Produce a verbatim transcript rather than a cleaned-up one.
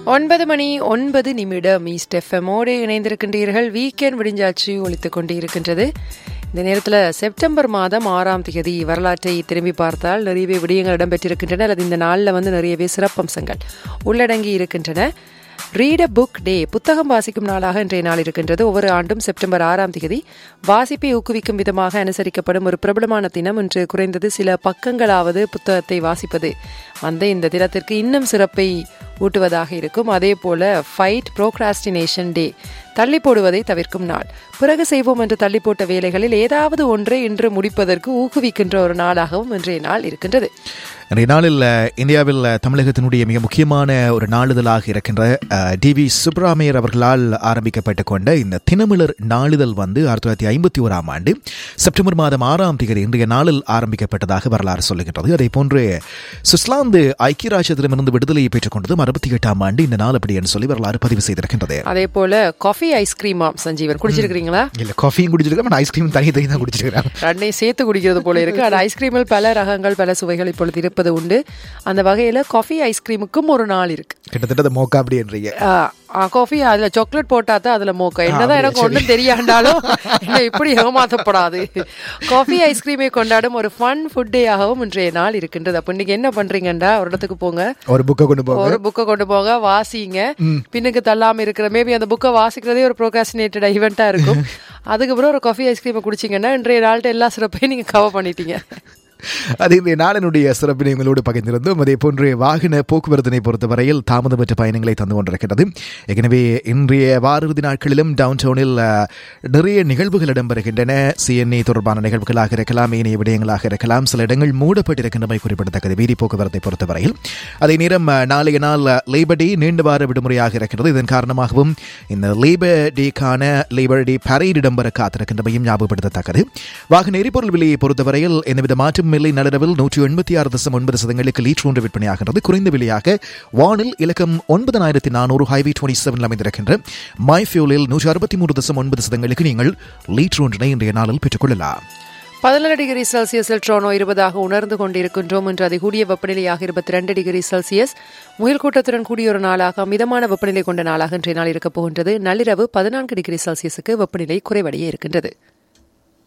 ஒன்பது மணி ஒன்பது நிமிடம் ஈஸ்ட் எஃப்எம்மோடு இணைந்திருக்கின்றீர்கள். வீக்கெண்ட் விடிஞ்சாச்சு ஒலித்துக் கொண்டு இருக்கின்றது. இந்த நேரத்தில் செப்டம்பர் மாதம் ஆறாம் தேதி வரலாற்றை திரும்பி பார்த்தால் நிறையவே விடயங்கள் இடம்பெற்றிருக்கின்றன. அல்லது இந்த நாளில் வந்து நிறையவே சிறப்பம்சங்கள் உள்ளடங்கி இருக்கின்றன. ரீட் அ புக் டே, புத்தகம் வாசிக்கும் நாளாக இன்றைய நாள் இருக்கின்றது. ஒவ்வொரு ஆண்டும் செப்டம்பர் ஆறாம் தேதி வாசிப்பை ஊக்குவிக்கும் விதமாக அனுசரிக்கப்படும் ஒரு பிரபலமான தினம். இன்று குறைந்தது சில பக்கங்களாவது புத்தகத்தை வாசிப்பது அந்த இந்த தினத்திற்கு இன்னும் சிறப்பை ஊட்டுவதாக இருக்கும். அதே போல ஃபைட் ப்ரோக்ராஸ்டினேஷன் டே, தள்ளி போடுவதை தவிர்க்கும் நாள். பிறகு செய்வோம் என்று தள்ளி போட்ட வேலைகளில் ஏதாவது ஒன்றை இன்று முடிப்பதற்கு ஊக்குவிக்கின்ற ஒரு நாளாகவும் இன்றைய நாள் இருக்கின்றது. இன்றைய நாளில் இந்தியாவில் தமிழகத்தினுடைய மிக முக்கியமான ஒரு நாளிதழாக இருக்கின்ற டி வி சுப்ராமையர் அவர்களால் ஆரம்பிக்கப்பட்டு கொண்ட இந்த தினமலர் நாளிதழ் வந்து ஆயிரத்தி தொள்ளாயிரத்தி ஐம்பத்தி ஓராம் ஆண்டு செப்டம்பர் மாதம் ஆறாம் தேதி இன்றைய நாளில் ஆரம்பிக்கப்பட்டதாக வரலாறு சொல்லுகின்றது. அதே போன்று சுவிட்சர்லாந்து ஐக்கிய ராஜ்யத்திடமிருந்து விடுதலையை பெற்றுக் கொண்டதும் அறுபத்தி எட்டாம் ஆண்டு இந்த நாள் அப்படி என்று சொல்லி வரலாறு பதிவு செய்திருக்கின்றது. அதே போல காஃபி ஐஸ்கிரீமா சஞ்சீவன் குடிச்சிருக்கீங்களா? இல்ல, காஃபியும் குடிச்சிருக்கேன், ஐஸ்கிரீம் தனி தனி தான் குடிச்சிருக்கேன். ரெண்டே சேர்த்து குடிக்கிறது போல இருக்கு. அது ஐஸ்கிரீமில் பல ரகங்கள் பல சுவைகள் இப்பொழுது இருப்பது உண்டு. அந்த வகையில காஃபி ஐஸ்கிரீமுக்கும் ஒரு நாள் இருக்கு. கிட்டத்தட்ட மோக்கா அப்படி என்றீங்க. காஃபி அதுல சாக்லேட் போட்டாதான் அதுல மோக்கா. என்னதான் எனக்கு ஒன்றும் தெரியாண்டாலும் என்ன இப்படி ஏமாற்றப்படாது. காஃபி ஐஸ்கிரீமை கொண்டாடும் ஒரு ஃபன் ஃபுட் டேயாகவும் இன்றைய நாள் இருக்கின்றது. அப்ப இன்னைக்கு என்ன பண்றீங்கண்டா, ஒரு இடத்துக்கு போங்க, ஒரு புக்கை கொண்டு போங்க, ஒரு புக்கை கொண்டு போங்க, வாசிங்க. பின்னுக்கு தள்ளாம இருக்கிற மேபி அந்த புக்கை வாசிக்கிறதே ஒரு ப்ரோக்ராஸ்டினேட்டட் ஈவெண்டா இருக்கும். அதுக்கப்புறம் ஒரு காஃபி ஐஸ்கிரீமை குடிச்சிங்கன்னா இன்றைய நாள்கிட்ட எல்லா சிறப்பையும் நீங்க கவர் பண்ணிட்டீங்க. அது இந்த நாளினுடைய சிறப்பினை உங்களோடு பகிர்ந்திருந்தோம். அதே போன்று வாகன போக்குவரத்தினை பொறுத்தவரையில் தாமதமற்ற பயணங்களை தந்து கொண்டிருக்கிறது. எனவே இன்றைய வார இறுதி நாட்களிலும் டவுன் டவுனில் நிறைய நிகழ்வுகள் இடம்பெறுகின்றன. சிஎன்ஏ தொடர்பான நிகழ்வுகளாக இருக்கலாம், ஏனைய விடயங்களாக இருக்கலாம். சில இடங்கள் மூடப்பட்டிருக்கின்றமை குறிப்பிடத்தக்கது வீதி போக்குவரத்தை பொறுத்தவரையில். அதே நேரம் நாளைய நாள் லேபர் டே நீண்ட வார விடுமுறையாக இருக்கிறது. இதன் காரணமாகவும் இந்த லேபர் டேக்கான லேபர் டே பரேட் இடம்பெற காத்திருக்கின்றமையும் ஞாபகப்படுத்தத்தக்கது. வாகன எரிபொருள் விலையை பொறுத்தவரையில் எந்தவித மாற்றம் மில்லை நடுவில் நூற்றி எண்பத்தி ஆறு தசம் ஒன்பது சதங்களுக்கு லீட்டர் ஒன்று விற்பனையாகிறது. குறைந்த விலையாக வானில் இலக்கம் ஒன்பதாயிரத்தி நானூறு ஹைவே டுவெண்ட்டி செவன் அமைந்திருக்கின்ற மை ஃபியூலில் நூற்றி அறுபத்தி மூன்று தசம் ஒன்பது சதங்களுக்கு நீங்கள் லீட்டர் ஒன்றினை இன்றைய நாளில் பெற்றுக் கொள்ளலாம். பதினேழு டிகிரி செல்சியஸில் டொரண்டோ இருபதாக உணர்ந்து கொண்டிருக்கின்றோம். என்று அதிகூடிய வெப்பநிலையாக இருபத்தி ரெண்டு டிகிரி செல்சியஸ் முயல் கூட்டத்துடன் கூடிய ஒரு நாளாக மிதமான வெப்பநிலை கொண்ட நாளாக இன்றைய நாள் இருக்கப் போகின்றது. நள்ளிரவு பதினான்கு டிகிரி செல்சியஸுக்கு வெப்பநிலை குறைவடைய இருக்கின்றது.